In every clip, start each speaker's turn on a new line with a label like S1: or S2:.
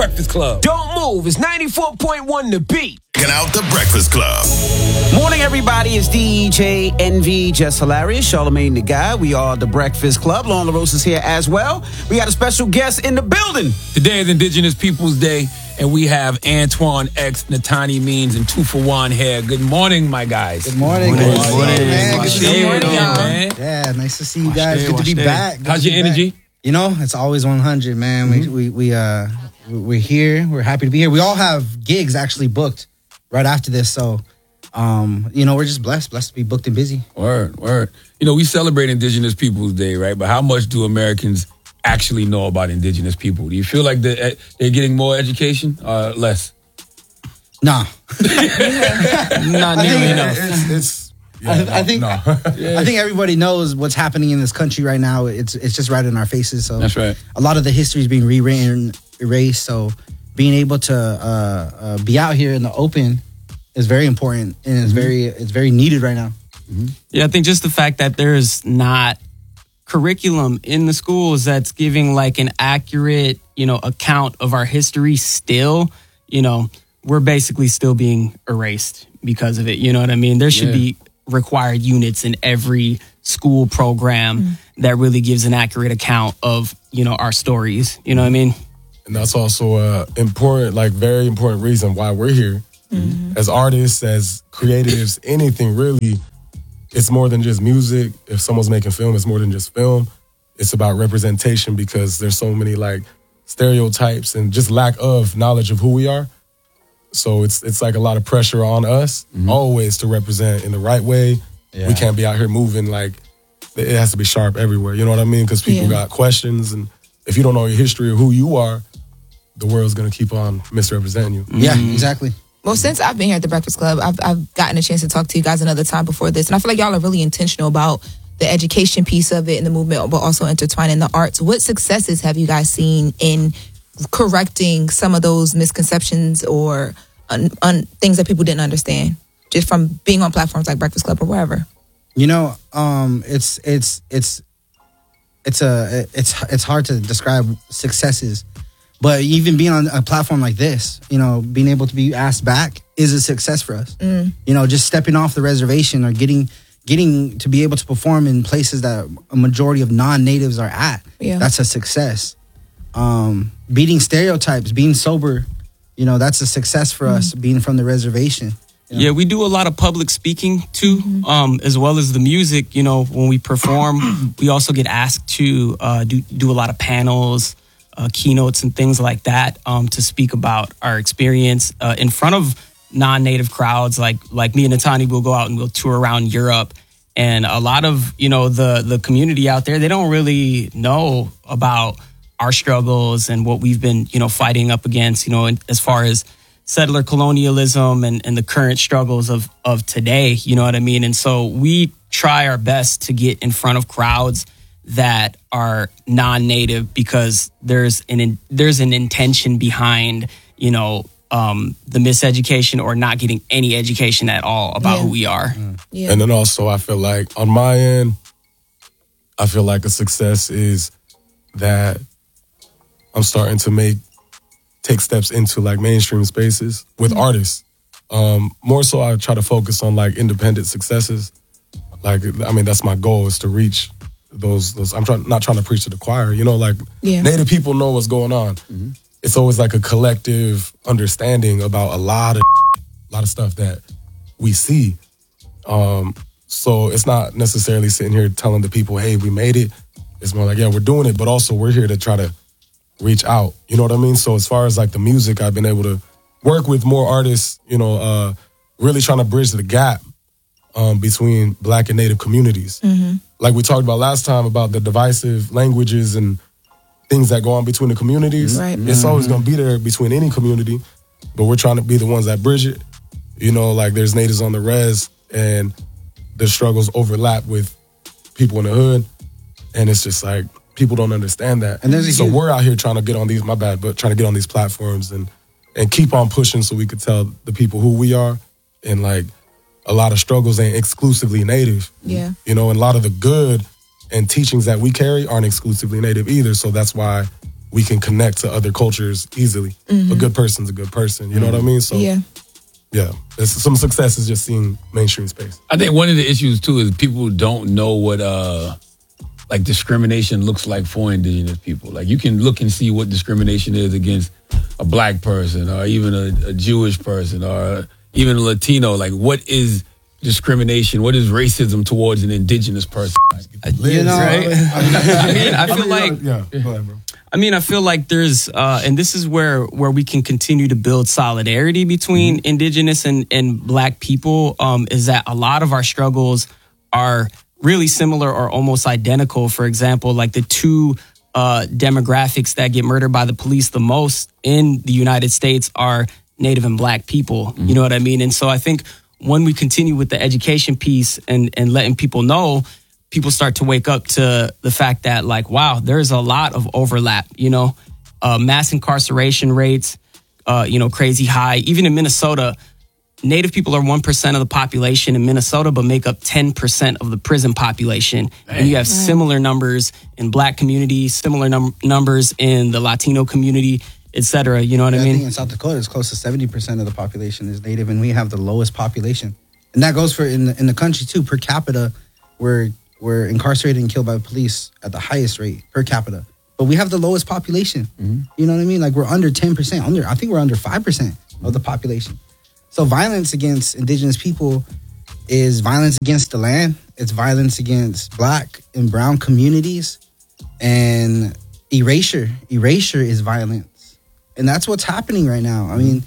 S1: Breakfast Club. Don't move. It's 94.1 The Beat.
S2: Checking out The Breakfast Club.
S3: Morning, everybody. It's DJ Envy, Just Hilarious, Charlamagne the Guy. We are The Breakfast Club. Lauren LaRosa is here as well. We got a special guest in the building.
S1: Today is Indigenous Peoples Day, and we have Antoine X, Natani Means, and 2 for 1 here. Good morning, my guys.
S4: Good morning.
S3: Good
S4: Good
S3: morning.
S4: man. Good to see you,
S1: man.
S4: Yeah, nice to see you guys. Good to be back. Good
S1: How's
S4: to
S1: your
S4: be
S1: energy?
S4: back. You know, it's always 100, man. We're here. We're happy to be here. We all have gigs actually booked right after this, so we're just blessed to be booked and busy.
S1: Word. You know, we celebrate Indigenous Peoples Day, right? But how much do Americans actually know about Indigenous people? Do you feel like they're getting more education or less?
S4: Nah.
S1: Not nearly enough.
S4: I think everybody knows what's happening in this country right now. It's just right in our faces. So
S1: that's right.
S4: A lot of the history is being rewritten, erased. So being able to be out here in the open is very important, and it's very needed right now.
S5: Mm-hmm. Yeah, I think just the fact that there's not curriculum in the schools that's giving like an accurate, account of our history still, we're basically still being erased because of it. You know what I mean? There should be required units in every school program that really gives an accurate account of, our stories. You know what I mean?
S6: And that's also a very important reason why we're here. Mm-hmm. As artists, as creatives, anything really, it's more than just music. If someone's making film, it's more than just film. It's about representation because there's so many stereotypes and just lack of knowledge of who we are. So it's like a lot of pressure on us always to represent in the right way. Yeah. We can't be out here moving it has to be sharp everywhere. You know what I mean? Because people got questions, and if you don't know your history of who you are, the world's going to keep on misrepresenting you.
S4: Yeah, exactly.
S7: Well, since I've been here at the Breakfast Club, I've gotten a chance to talk to you guys another time before this, and I feel like y'all are really intentional about the education piece of it and the movement, but also intertwining the arts. What successes have you guys seen in correcting some of those misconceptions or things that people didn't understand, just from being on platforms like Breakfast Club or wherever?
S4: It's hard to describe successes. But even being on a platform like this, being able to be asked back is a success for us. Just stepping off the reservation or getting to be able to perform in places that a majority of non-natives are at. Yeah. That's a success. Beating stereotypes, being sober, that's a success for us, being from the reservation.
S5: Yeah, we do a lot of public speaking too, as well as the music. When we perform, we also get asked to do a lot of panels, keynotes and things like that, to speak about our experience in front of non-native crowds. Like me and Natani will go out and we'll tour around Europe, and a lot of the community out there, they don't really know about our struggles and what we've been fighting up against, as far as settler colonialism and the current struggles of today. You know what I mean? And so we try our best to get in front of crowds that are non-native, because there's an intention behind the miseducation or not getting any education at all about who we are.
S6: Yeah. And then also I feel like on my end, I feel like a success is that I'm starting to take steps into mainstream spaces with artists. More so I try to focus on independent successes. That's my goal, is to reach those. I'm not trying to preach to the choir, Native people know what's going on. Mm-hmm. It's always a collective understanding about a lot of stuff that we see. So it's not necessarily sitting here telling the people, hey, we made it. It's more we're doing it, but also we're here to try to reach out. You know what I mean? So as far as the music, I've been able to work with more artists, really trying to bridge the gap between Black and Native communities. Mm-hmm. Like we talked about last time about the divisive languages and things that go on between the communities. Right. It's always going to be there between any community, but we're trying to be the ones that bridge it. There's natives on the res and the struggles overlap with people in the hood. And it's just people don't understand that. And so we're out here trying to get on these, trying to get on these platforms and keep on pushing so we could tell the people who we are. And a lot of struggles ain't exclusively Native.
S7: Yeah.
S6: And a lot of the good and teachings that we carry aren't exclusively Native either. So that's why we can connect to other cultures easily. A good person's a good person. You know what I mean? So
S7: Yeah.
S6: yeah, some success is just seeing mainstream space.
S1: I think one of the issues too is people don't know what like discrimination looks like for indigenous people. Like you can look and see what discrimination is against a black person or even a Jewish person or even a Latino. Like what is discrimination? What is racism towards an indigenous person?
S4: You know,
S5: right? I mean, I feel like
S6: Yeah, go ahead, bro.
S5: I mean, I feel like there's, and this is where we can continue to build solidarity between indigenous and black people, is that a lot of our struggles are really similar or almost identical. For example, like the two demographics that get murdered by the police the most in the United States are Native and black people. You know what I mean? And so I think when we continue with the education piece and letting people know, people start to wake up to the fact that, like, wow, there's a lot of overlap, you know, mass incarceration rates, you know, crazy high. Even in Minnesota, Native people are 1% of the population in Minnesota, but make up 10% of the prison population. And you have similar numbers in black communities, similar numbers in the Latino community, et cetera. You know what I
S4: I
S5: mean?
S4: think in South Dakota, it's close to 70% of the population is Native, and we have the lowest population. And that goes for in the country too. Per capita, we're incarcerated and killed by police at the highest rate per capita. But we have the lowest population. You know what I mean? Like we're under 10%. I think we're under 5% of the population. So violence against indigenous people is violence against the land. It's violence against black and brown communities. And erasure is violence. And that's what's happening right now. I mean,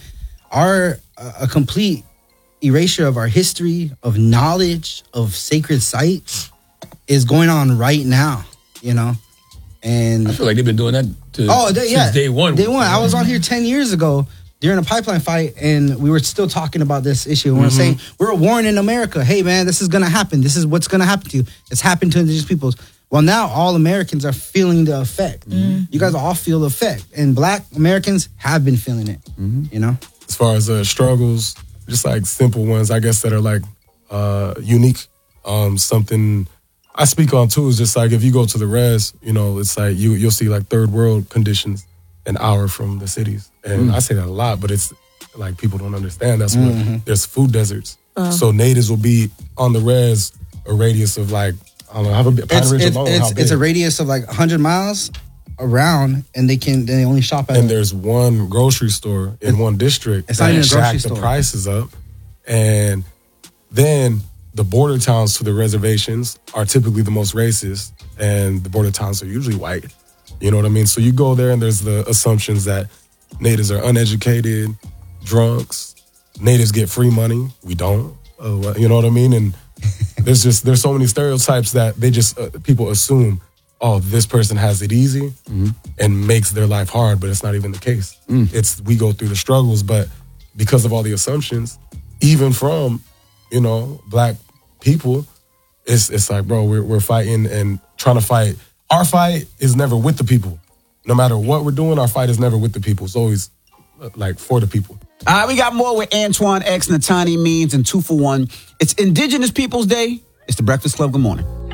S4: a complete erasure of our history, of knowledge, of sacred sites is going on right now, you know? And
S1: I feel like they've been doing that since day one.
S4: Day one. I was on here 10 years ago during a pipeline fight, and we were still talking about this issue. And we were saying, we were warning America, hey, man, this is going to happen. This is what's going to happen to you. It's happened to indigenous peoples. Well, now all Americans are feeling the effect. You guys all feel the effect. And black Americans have been feeling it, you know?
S6: As far as struggles, just like simple ones, I guess, that are like unique. Something I speak on too is just like if you go to the res, you know, it's like you'll see like third world conditions an hour from the cities. And I say that a lot, but it's like people don't understand. That's what there's food deserts. So natives will be on the res a radius of like, I don't know, have a bit.
S4: It's a radius of like 100 miles around, and they only shop at.
S6: And there's one grocery store in one district
S4: it's not even a grocery
S6: jack the
S4: store.
S6: prices up, and then the border towns to the reservations are typically the most racist, and the border towns are usually white. You know what I mean? So you go there, and there's the assumptions that natives are uneducated, drunks. Natives get free money. We don't. You know what I mean? And there's so many stereotypes that they just people assume, oh, this person has it easy and makes their life hard, but it's not even the case. It's we go through the struggles, but because of all the assumptions, even from, you know, black people, it's like, bro, we're fighting and trying to fight. Our fight is never with the people. No matter what we're doing, our fight is never with the people. It's always like for the people.
S3: We got more with Antoine X, Natani Means, and 2 for 1. It's Indigenous Peoples Day. It's the Breakfast Club. Good morning.